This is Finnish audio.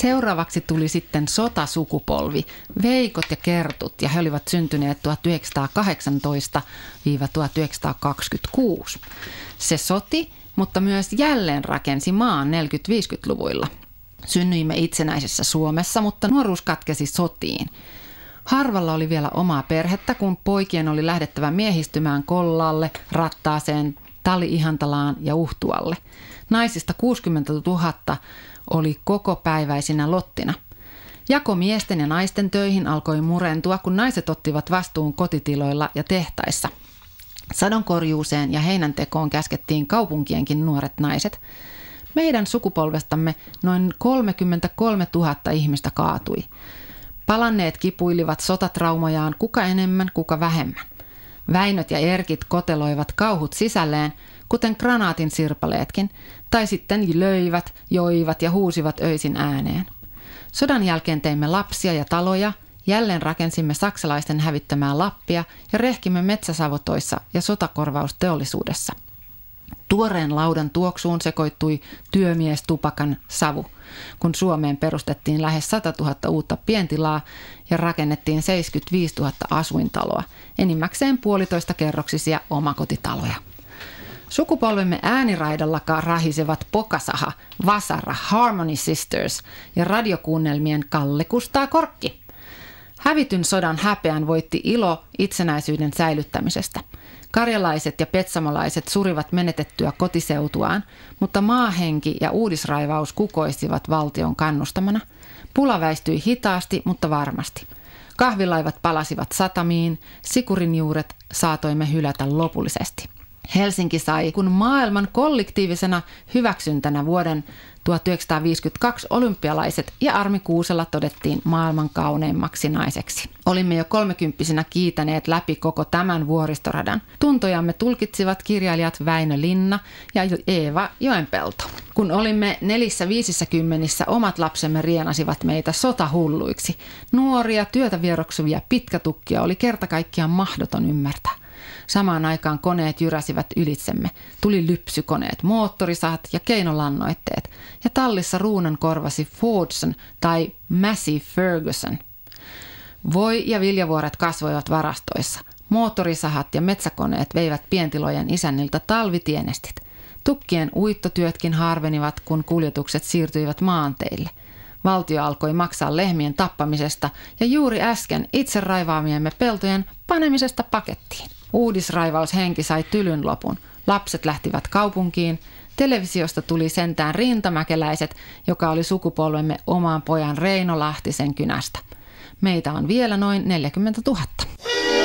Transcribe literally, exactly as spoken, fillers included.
Seuraavaksi tuli sitten sotasukupolvi, Veikot ja Kertut, ja he olivat syntyneet tuhatyhdeksänsataakahdeksantoista tuhatyhdeksänsataakaksikymmentäkuusi. Se soti, mutta myös jälleen rakensi maan neljäkymmentä-viisikymmentäluvuilla. Synnyimme itsenäisessä Suomessa, mutta nuoruus katkesi sotiin. Harvalla oli vielä omaa perhettä, kun poikien oli lähdettävä miehistymään Kollaalle, Rattaaseen, Tali-Ihantalaan ja Uhtualle. Naisista kuusikymmentätuhatta oli kokopäiväisinä lottina. Jako miesten ja naisten töihin alkoi murentua, kun naiset ottivat vastuun kotitiloilla ja tehtaissa. Sadonkorjuuseen ja heinäntekoon käskettiin kaupunkienkin nuoret naiset. Meidän sukupolvestamme noin kolmekymmentäkolmetuhatta ihmistä kaatui. Palanneet kipuilivat sotatraumojaan kuka enemmän, kuka vähemmän. Väinöt ja erkit koteloivat kauhut sisälleen, kuten granaatin sirpaleetkin, tai sitten löivät, joivat ja huusivat öisin ääneen. Sodan jälkeen teimme lapsia ja taloja, jälleen rakensimme saksalaisten hävittämää Lappia ja rehkimme metsäsavotoissa ja sotakorvausteollisuudessa. Tuoreen laudan tuoksuun sekoittui työmiestupakan savu, kun Suomeen perustettiin lähes satatuhatta uutta pientilaa ja rakennettiin seitsemänkymmentäviisituhatta asuintaloa, enimmäkseen puolitoista kerroksisia omakotitaloja. Sukupolvemme ääniraidallakaan rahisevat Pokasaha, Vasara, Harmony Sisters ja radiokuunnelmien Kalle Kustaa Korkki. Hävityn sodan häpeän voitti ilo itsenäisyyden säilyttämisestä. Karjalaiset ja petsamolaiset surivat menetettyä kotiseutuaan, mutta maahenki ja uudisraivaus kukoistivat valtion kannustamana. Pula väistyi hitaasti, mutta varmasti. Kahvilaivat palasivat satamiin, sikurin juuret saatoimme hylätä lopullisesti. Helsinki sai, kun maailman kollektiivisena hyväksyntänä vuoden tuhatyhdeksänsataaviisikymmentäkaksi olympialaiset ja Armi Kuusela todettiin maailman kauneimmaksi naiseksi. Olimme jo kolmekymppisenä kiitäneet läpi koko tämän vuoristoradan. Tuntojamme tulkitsivat kirjailijat Väinö Linna ja Eeva Joenpelto. Kun olimme nelissä viisissä kymmenissä, omat lapsemme rienasivat meitä sotahulluiksi. Nuoria, työtä vieroksuvia pitkätukkia oli kerta kaikkiaan mahdoton ymmärtää. Samaan aikaan koneet jyräsivät ylitsemme. Tuli lypsykoneet, moottorisahat ja keinolannoitteet. Ja tallissa ruunan korvasi Fordson tai Massey Ferguson. Voi- ja viljavuoret kasvoivat varastoissa. Moottorisahat ja metsäkoneet veivät pientilojen isänniltä talvitienestit. Tukkien uittotyötkin harvenivat, kun kuljetukset siirtyivät maanteille. Valtio alkoi maksaa lehmien tappamisesta ja juuri äsken itse raivaamiemme peltojen panemisesta pakettiin. Uudisraivaushenki sai tylyn lopun. Lapset lähtivät kaupunkiin. Televisiosta tuli sentään Rintamäkeläiset, joka oli sukupolvemme oman pojan Reino Lahtisen kynästä. Meitä on vielä noin neljäkymmentätuhatta.